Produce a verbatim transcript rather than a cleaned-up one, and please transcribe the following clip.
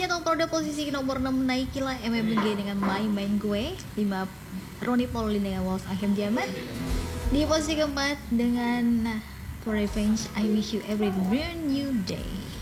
jatuh pada posisi nomor enam Naikila M M G dengan Main-Main Gue. Lima Ronnie Paulin dengan Walls Akhir Zaman. Di posisi keempat dengan For Revenge I Wish You Every Brand New Day.